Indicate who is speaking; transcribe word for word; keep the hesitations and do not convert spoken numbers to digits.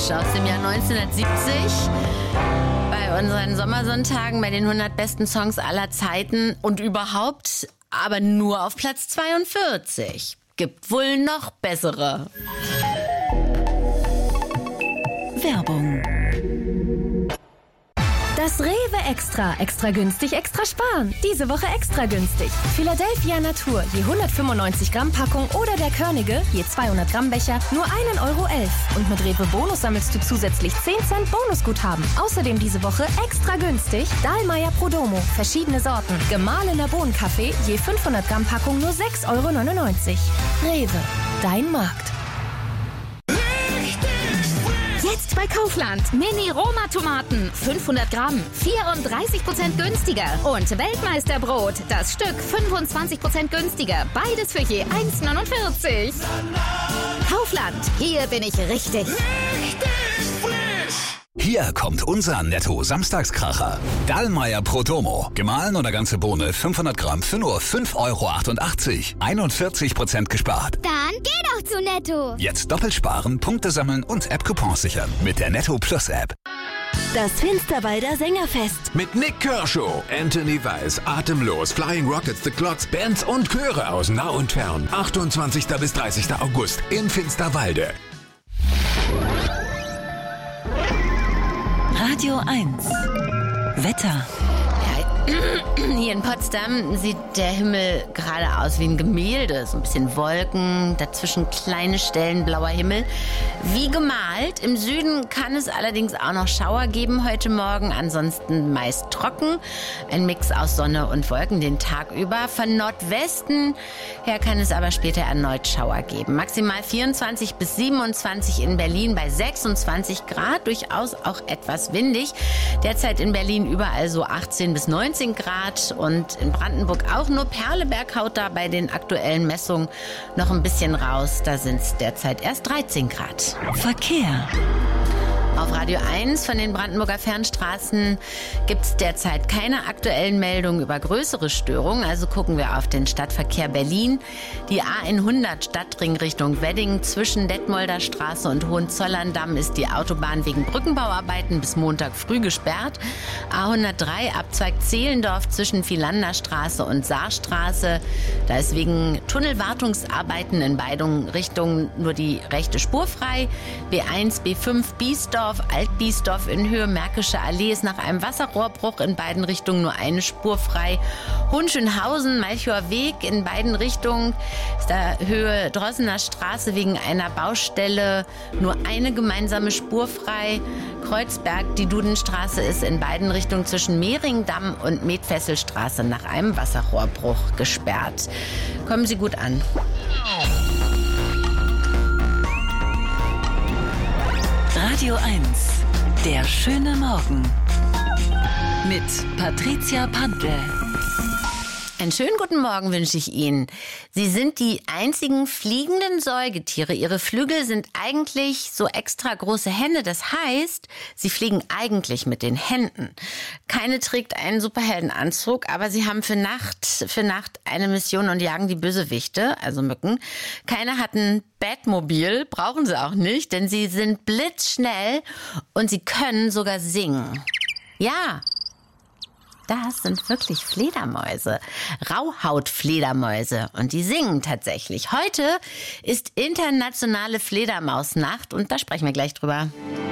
Speaker 1: aus dem Jahr neunzehnhundertsiebzig. Bei unseren Sommersonntagen bei den hundert besten Songs aller Zeiten und überhaupt, aber nur auf Platz zweiundvierzig. Gibt wohl noch bessere.
Speaker 2: Werbung. Das Rewe Extra. Extra günstig, extra sparen. Diese Woche extra günstig. Philadelphia Natur, je hundertfünfundneunzig Gramm Packung oder der Körnige, je zweihundert Gramm Becher, nur einen Euro elf. Und mit Rewe Bonus sammelst du zusätzlich zehn Cent Bonusguthaben. Außerdem diese Woche extra günstig Dahlmeier Prodomo, verschiedene Sorten. Gemahlener Bohnenkaffee, je fünfhundert Gramm Packung nur sechs Euro neunundneunzig. Rewe, dein Markt.
Speaker 3: Jetzt bei Kaufland. Mini-Roma-Tomaten. fünfhundert Gramm. vierunddreißig Prozent günstiger. Und Weltmeisterbrot. Das Stück fünfundzwanzig Prozent günstiger. Beides für je eins neunundvierzig. Kaufland. Hier bin ich richtig.
Speaker 4: Richtig frisch.
Speaker 5: Hier kommt unser Netto-Samstagskracher. Dahlmeier Prodomo. Gemahlen oder ganze Bohne fünfhundert Gramm für nur fünf Euro achtundachtzig. einundvierzig Prozent gespart.
Speaker 6: Dann geh doch zu Netto.
Speaker 5: Jetzt doppelt sparen, Punkte sammeln und App-Coupons sichern. Mit der Netto Plus App.
Speaker 2: Das Finsterwalder Sängerfest.
Speaker 4: Mit Nick Kershaw, Anthony Weiss, Atemlos, Flying Rockets, The Clots, Bands und Chöre aus nah und fern. achtundzwanzigsten bis dreißigsten August in Finsterwalde.
Speaker 2: Radio eins. Wetter.
Speaker 1: Hier in Potsdam sieht der Himmel gerade aus wie ein Gemälde. So ein bisschen Wolken, dazwischen kleine Stellen blauer Himmel. Wie gemalt. Im Süden kann es allerdings auch noch Schauer geben heute Morgen. Ansonsten meist trocken. Ein Mix aus Sonne und Wolken den Tag über. Von Nordwesten her kann es aber später erneut Schauer geben. Maximal vierundzwanzig bis siebenundzwanzig in Berlin bei sechsundzwanzig Grad. Durchaus auch etwas windig. Derzeit in Berlin überall so achtzehn bis neunzehn Grad und in Brandenburg auch. Nur Perleberg haut da bei den aktuellen Messungen noch ein bisschen raus. Da sind es derzeit erst dreizehn Grad.
Speaker 2: Verkehr.
Speaker 1: Auf Radio eins von den Brandenburger Fernstraßen gibt es derzeit keine aktuellen Meldungen über größere Störungen. Also gucken wir auf den Stadtverkehr Berlin. Die A hundert Stadtring Richtung Wedding zwischen Detmolder Straße und Hohenzollern-Damm ist die Autobahn wegen Brückenbauarbeiten bis Montag früh gesperrt. A hundertdrei Abzweig Zehlendorf zwischen Vielander Straße und Saarstraße. Da ist wegen Tunnelwartungsarbeiten in beiden Richtungen nur die rechte Spur frei. B eins, B fünf Biesdorf, Altbiesdorf in Höhe Märkische Allee ist nach einem Wasserrohrbruch in beiden Richtungen nur eine Spur frei. Hohenschönhausen, Malchower Weg in beiden Richtungen ist da Höhe Drossener Straße wegen einer Baustelle nur eine gemeinsame Spur frei. Kreuzberg, die Dudenstraße ist in beiden Richtungen zwischen Mehringdamm und Medfesselstraße nach einem Wasserrohrbruch gesperrt. Kommen Sie gut an.
Speaker 2: Radio eins. Der schöne Morgen. Mit Patricia Pantel.
Speaker 1: Einen schönen guten Morgen wünsche ich Ihnen. Sie sind die einzigen fliegenden Säugetiere. Ihre Flügel sind eigentlich so extra große Hände. Das heißt, sie fliegen eigentlich mit den Händen. Keine trägt einen Superheldenanzug, aber sie haben für Nacht, für Nacht eine Mission und jagen die Bösewichte, also Mücken. Keine hat ein Batmobil, brauchen sie auch nicht, denn sie sind blitzschnell und sie können sogar singen. Ja. Das sind wirklich Fledermäuse, Rauhautfledermäuse und die singen tatsächlich. Heute ist internationale Fledermausnacht und da sprechen wir gleich drüber.